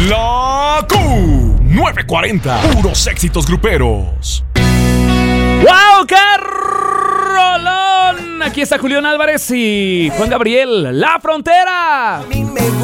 La Q940. Puros éxitos gruperos. ¡Wow! ¡Qué rolón! Aquí está Julián Álvarez y Juan Gabriel. ¡La Frontera!